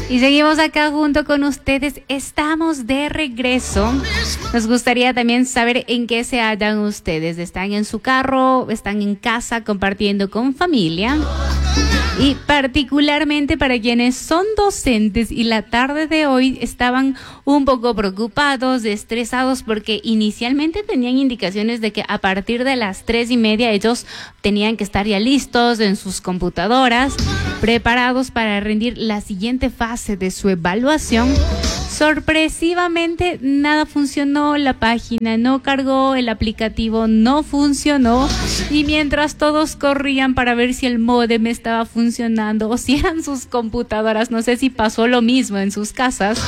Y seguimos acá junto con ustedes. Estamos de regreso. Nos gustaría también saber en qué se hallan ustedes. ¿Están en su carro? ¿Están en casa compartiendo con familia? Y particularmente para quienes son docentes y la tarde de hoy estaban un poco preocupados, estresados, porque inicialmente tenían indicaciones de que a partir de las 3:30 ellos tenían que estar ya listos en sus computadoras, preparados para rendir la siguiente fase de su evaluación. Sorpresivamente nada funcionó, la página no cargó, el aplicativo no funcionó, y mientras todos corrían para ver si el módem estaba funcionando o si eran sus computadoras, no sé si pasó lo mismo en sus casas.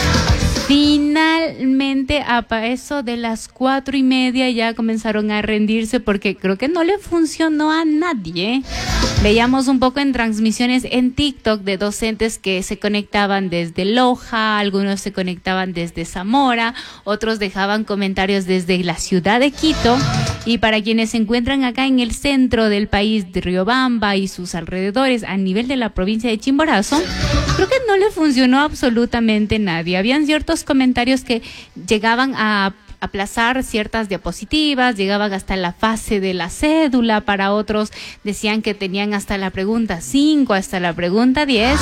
Finalmente, a eso de las 4:30 ya comenzaron a rendirse porque creo que no le funcionó a nadie. Veíamos un poco en transmisiones en TikTok de docentes que se conectaban desde Loja, algunos se conectaban desde Zamora, otros dejaban comentarios desde la ciudad de Quito. Y para quienes se encuentran acá en el centro del país de Riobamba y sus alrededores, a nivel de la provincia de Chimborazo, creo que no le funcionó absolutamente nadie. Habían ciertos comentarios que llegaban a aplazar ciertas diapositivas, llegaban hasta la fase de la cédula, para otros decían que tenían hasta la pregunta 5, hasta la pregunta 10.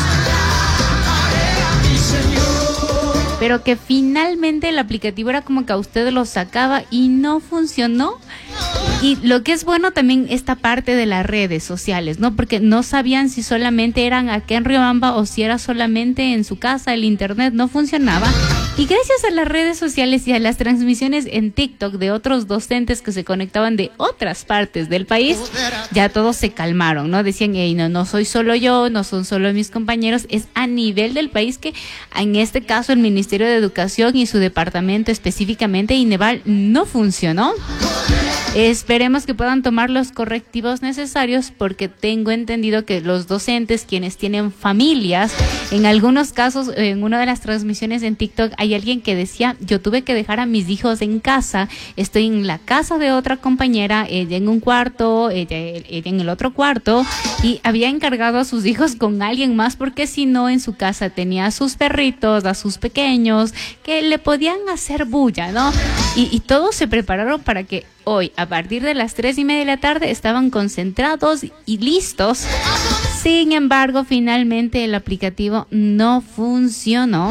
Pero que finalmente el aplicativo era como que a usted lo sacaba y no funcionó. Y lo que es bueno también esta parte de las redes sociales, ¿no? Porque no sabían si solamente eran acá en Riobamba o si era solamente en su casa, el internet no funcionaba. Y gracias a las redes sociales y a las transmisiones en TikTok de otros docentes que se conectaban de otras partes del país, ya todos se calmaron, ¿no? Decían, hey, no soy solo yo, no son solo mis compañeros, es a nivel del país que en este caso el Ministerio de Educación y su departamento específicamente, INEVAL, no funcionó. Esperemos que puedan tomar los correctivos necesarios, porque tengo entendido que los docentes, quienes tienen familias, en algunos casos, en una de las transmisiones en TikTok, hay alguien que decía, yo tuve que dejar a mis hijos en casa, estoy en la casa de otra compañera, ella en un cuarto, ella en el otro cuarto, y había encargado a sus hijos con alguien más, porque si no, en su casa tenía a sus perritos, a sus pequeños, que le podían hacer bulla, ¿no? Y todos se prepararon para que hoy, a partir de las 3:30 de la tarde, estaban concentrados y listos. Sin embargo, finalmente el aplicativo no funcionó.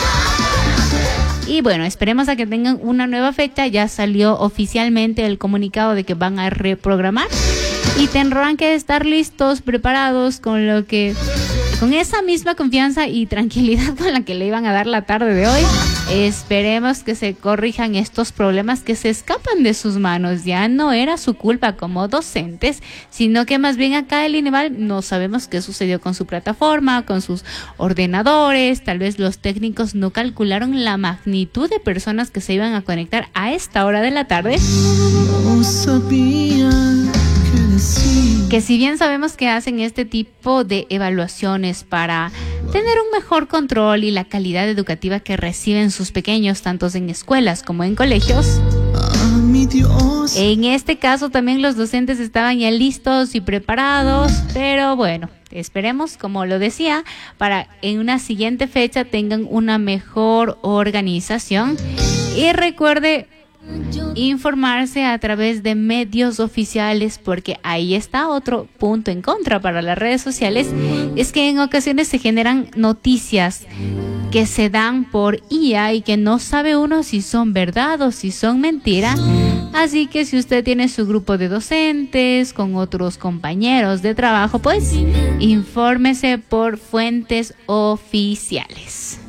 Y bueno, esperemos a que tengan una nueva fecha. Ya salió oficialmente el comunicado de que van a reprogramar y tendrán que estar listos, preparados, con esa misma confianza y tranquilidad con la que le iban a dar la tarde de hoy. Esperemos que se corrijan estos problemas que se escapan de sus manos. Ya no era su culpa como docentes, sino que más bien acá el INEVAL no sabemos qué sucedió con su plataforma, con sus ordenadores. Tal vez los técnicos no calcularon la magnitud de personas que se iban a conectar a esta hora de la tarde. No sabía qué decir. Que si bien sabemos que hacen este tipo de evaluaciones para tener un mejor control y la calidad educativa que reciben sus pequeños, tanto en escuelas como en colegios, en este caso también los docentes estaban ya listos y preparados, pero bueno, esperemos, como lo decía, para en una siguiente fecha tengan una mejor organización. Y recuerde informarse a través de medios oficiales, porque ahí está otro punto en contra para las redes sociales, es que en ocasiones se generan noticias que se dan por IA y que no sabe uno si son verdad o si son mentira. Así que si usted tiene su grupo de docentes con otros compañeros de trabajo, pues infórmese por fuentes oficiales.